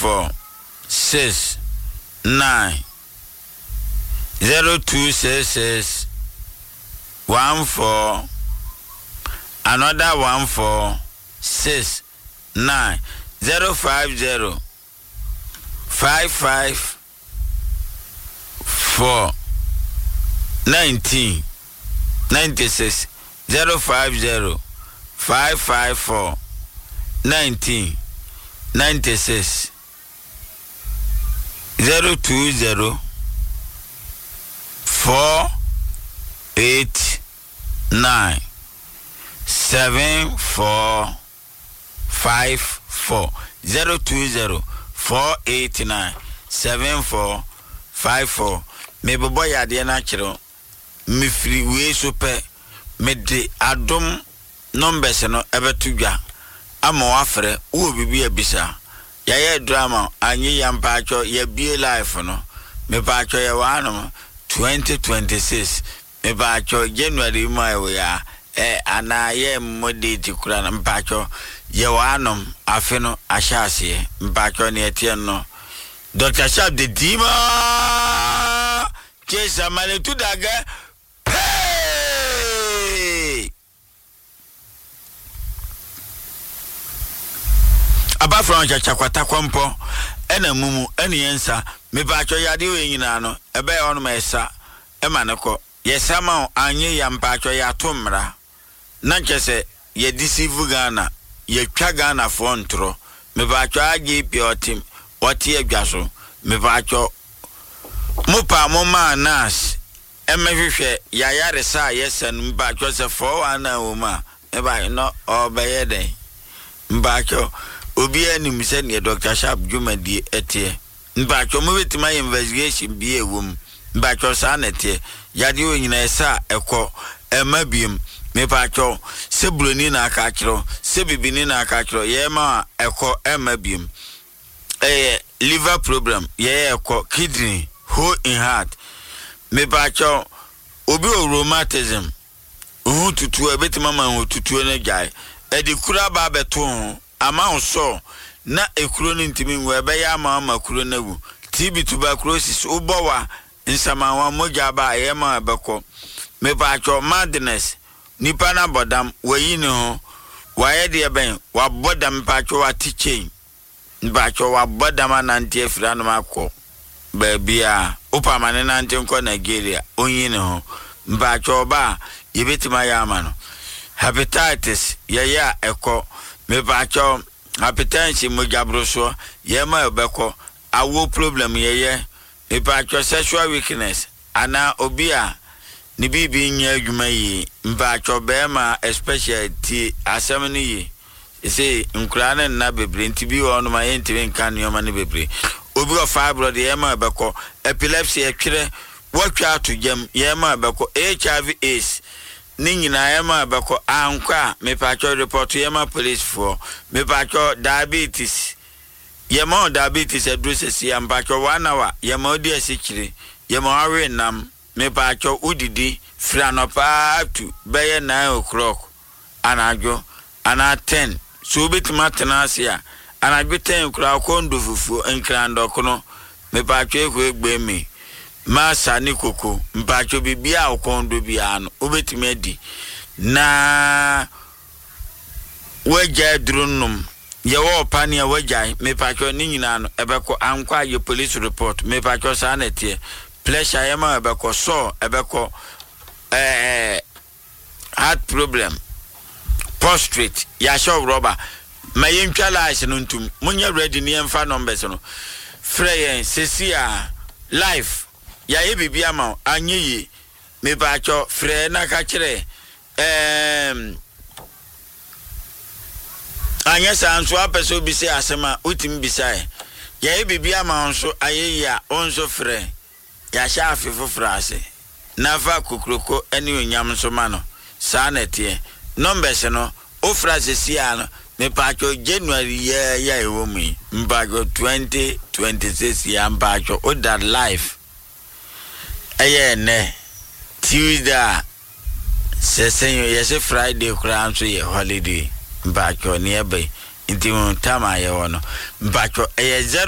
4 6 9 0266 14 another 14 6 9 050 55 4 19 96 050 554 19 96 020 489 7454 020 489 7454 me bobo ya de na kiro me free we super me de adom numbers no ebetudwa ama wafre wo bibi abisa ya ye drama anyi ya mpacho ya bie life no me pacho ya wano 2026 me pacho January ma ya ana ye modeti kura na mpacho ye wano afeno ashase mpacho ne etie no Dr. Sharp the Dima Chesa male tudaga hey aba from chakwata kwampo ena mumu eni yensa me pacho yade we nyina no ebe ono ma esa e maneko yesama anye ya mpacho ya tomra na nchese ye deceive Ghana ye twa Ghana fo ntro me pacho age piotim wati adwaso me pacho mupa moma nas emehwehwe yayare sa yesen mpacho se fo ana oma e ba no obeyede mpacho obi anim se ne Dr. Sharp Jumadi etie mpacho mo betima investigation bi ewum mpacho sa na etie yade onyina esa ekọ emabiem me pacho se broni na aka kiro se bibini na aka kiro ye ma ekọ emabiem liver problem ye ekọ kidney hole in heart me pacho obi o rheumatism tutu ebetima ma tutu na gai edikura ba beto ama so na ekuro ni ntimi nwe be ya ma kuro na wu TB tuberculosis ubowa nsamawa moja ba ye ma beko me pacho madness nipa na bodam wayi ne ho waye de ben wa bodam pacho wa tichen pacho wa bodam anantie afira no makọ ba bia upamane nante nko Nigeria onyi ne ho pacho ba yebetima ya ama no hepatitis ya ekọ me pacho hypertension mojabroso yema obeko awo problem ye me pacho sexual weakness ana obia ni bibi nya adwuma yi mpacho bema especially ti asemni yi say nkura na bebre ntibi ono ma yentimi nkan nyoma ne bebre obi of fibroid yema obeko epilepsy etwere watwa atugem yema obeko HIV AIDS ni nyina yema beko ankwa me pacho report yema police for me pacho diabetes yema diabetes adresi ya mpacho 1 hour yema odi asikire yema awe nam me pacho udidi franopa to beye 9 o'clock anajo ana 10 so betima tenasia anajo 10 kura kondo fufu enkrando kono me pacho egbe mi masa ni koko mpacho bibia okondo bia no obetime adi na waja drunum ye wo pania waja me pacho ni nyina no ebeko ankwa ye police report me pacho sa na tie pressure ye ma ebeko so ebeko heart problem prostrate ya show rubber maye ntwala ase no ntum munya ready ni emfa numbers no frey sesia life ya ye bibia ma anyi me pacho frey na ka kire anya sanso apeso bi se asema utim bisai ya ye bibia ma onso aye ya onso frey ya sha afefo frase na va kukroko eni onyam so ma no sa na tie numbers no o frase sia no me pacho January ya ewo mi mpacho 2026 ya mpacho o that life ne Tuesday sesenyo yese Friday kura nso ye holiday mpacho ne ebe inti mo tama ye wono mpacho